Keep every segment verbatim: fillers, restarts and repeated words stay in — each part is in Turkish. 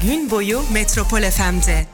gün boyu Metropol F M'de.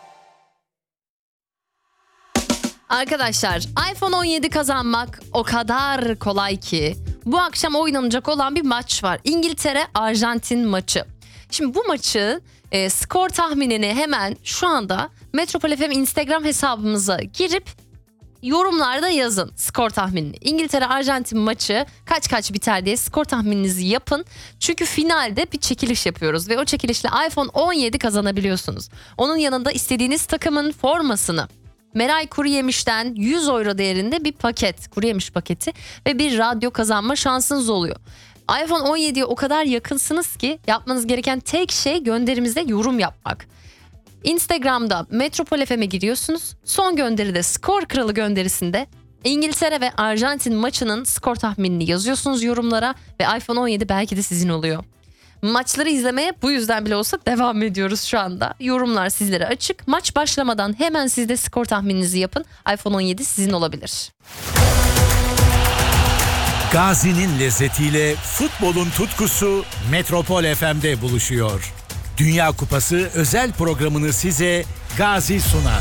Arkadaşlar, iPhone on yedi kazanmak o kadar kolay ki bu akşam oynanacak olan bir maç var. İngiltere-Arjantin maçı. Şimdi bu maçı e, skor tahminini hemen şu anda Metropol F M Instagram hesabımıza girip yorumlarda yazın skor tahminini. İngiltere-Arjantin maçı kaç kaç biter diye skor tahmininizi yapın. Çünkü finalde bir çekiliş yapıyoruz ve o çekilişle iPhone on yedi kazanabiliyorsunuz. Onun yanında istediğiniz takımın formasını, Meray Kuruyemiş'ten yüz euro değerinde bir paket, Kuruyemiş paketi ve bir radyo kazanma şansınız oluyor. iPhone on yediye o kadar yakınsınız ki yapmanız gereken tek şey gönderimize yorum yapmak. Instagram'da Metropol F M'e giriyorsunuz. Son gönderide Skor Kralı gönderisinde İngiltere ve Arjantin maçının skor tahminini yazıyorsunuz yorumlara ve iPhone on yedi belki de sizin oluyor. Maçları izlemeye bu yüzden bile olsa devam ediyoruz şu anda. Yorumlar sizlere açık. Maç başlamadan hemen siz de skor tahmininizi yapın. iPhone on yedi sizin olabilir. Gazi'nin lezzetiyle futbolun tutkusu Metropol F M'de buluşuyor. Dünya Kupası özel programını size Gazi sunar.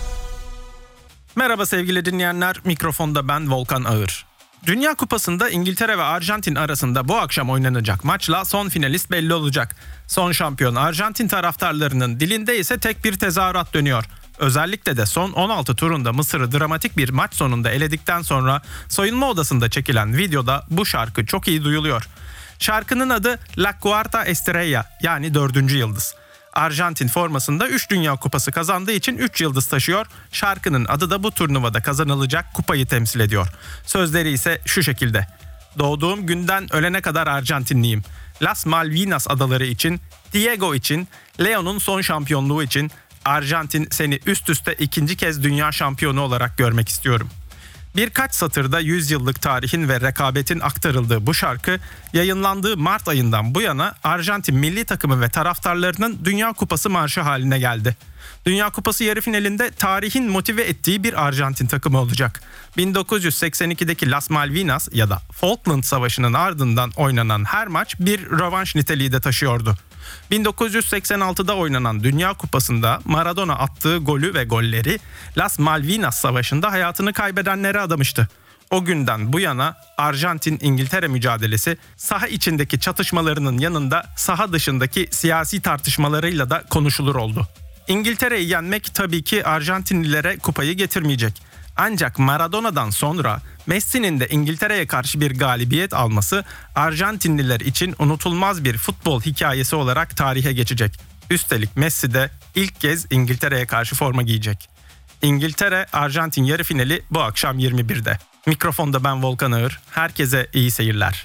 Merhaba sevgili dinleyenler, mikrofonda ben Volkan Ağır. Dünya Kupası'nda İngiltere ve Arjantin arasında bu akşam oynanacak maçla son finalist belli olacak. Son şampiyon Arjantin taraftarlarının dilinde ise tek bir tezahürat dönüyor. Özellikle de son on altı turunda Mısır'ı dramatik bir maç sonunda eledikten sonra soyunma odasında çekilen videoda bu şarkı çok iyi duyuluyor. Şarkının adı La Cuarta Estrella, yani dördüncü yıldız. Arjantin formasında üç Dünya Kupası kazandığı için üç yıldız taşıyor. Şarkının adı da bu turnuvada kazanılacak kupayı temsil ediyor. Sözleri ise şu şekilde: Doğduğum günden ölene kadar Arjantinliyim. Las Malvinas adaları için, Diego için, Leo'nun son şampiyonluğu için, Arjantin seni üst üste ikinci kez dünya şampiyonu olarak görmek istiyorum. Birkaç satırda yüz yıllık tarihin ve rekabetin aktarıldığı bu şarkı yayınlandığı Mart ayından bu yana Arjantin milli takımı ve taraftarlarının Dünya Kupası marşı haline geldi. Dünya Kupası yarı finalinde tarihin motive ettiği bir Arjantin takımı olacak. bin dokuz yüz seksen ikideki Las Malvinas ya da Falkland Savaşı'nın ardından oynanan her maç bir rövanş niteliği de taşıyordu. bin dokuz yüz seksen altıda oynanan Dünya Kupası'nda Maradona attığı golü ve golleri Las Malvinas Savaşı'nda hayatını kaybedenlere adamıştı. O günden bu yana Arjantin-İngiltere mücadelesi saha içindeki çatışmalarının yanında saha dışındaki siyasi tartışmalarıyla da konuşulur oldu. İngiltere'yi yenmek tabii ki Arjantinlilere kupayı getirmeyecek. Ancak Maradona'dan sonra Messi'nin de İngiltere'ye karşı bir galibiyet alması Arjantinliler için unutulmaz bir futbol hikayesi olarak tarihe geçecek. Üstelik Messi de ilk kez İngiltere'ye karşı forma giyecek. İngiltere-Arjantin yarı finali bu akşam yirmi birde. Mikrofonda ben Volkan Ağır. Herkese iyi seyirler.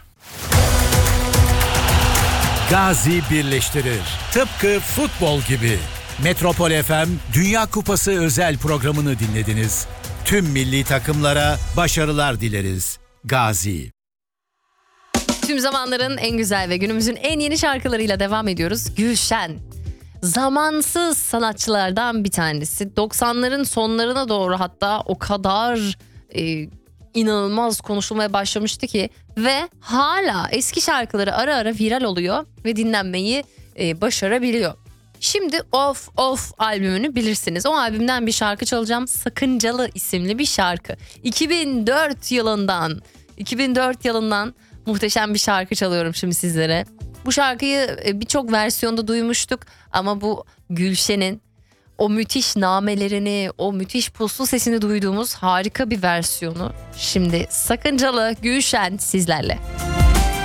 Gazi birleştirir. Tıpkı futbol gibi. Metropol F M Dünya Kupası özel programını dinlediniz. Tüm milli takımlara başarılar dileriz. Gazi. Tüm zamanların en güzel ve günümüzün en yeni şarkılarıyla devam ediyoruz. Gülşen, zamansız sanatçılardan bir tanesi. doksanların sonlarına doğru hatta o kadar e, inanılmaz konuşulmaya başlamıştı ki ve hala eski şarkıları ara ara viral oluyor ve dinlenmeyi e, başarabiliyor. Şimdi Of Of albümünü bilirsiniz. O albümden bir şarkı çalacağım. Sakıncalı isimli bir şarkı. iki bin dört yılından iki bin dört yılından muhteşem bir şarkı çalıyorum şimdi sizlere. Bu şarkıyı birçok versiyonda duymuştuk ama bu Gülşen'in o müthiş namelerini, o müthiş puslu sesini duyduğumuz harika bir versiyonu. Şimdi Sakıncalı Gülşen sizlerle.